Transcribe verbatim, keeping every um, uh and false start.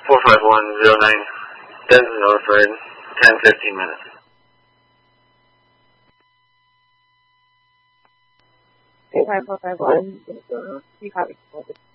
four five one zero nine. Denton notified. ten fifteen minutes. eight five four five one. You copy.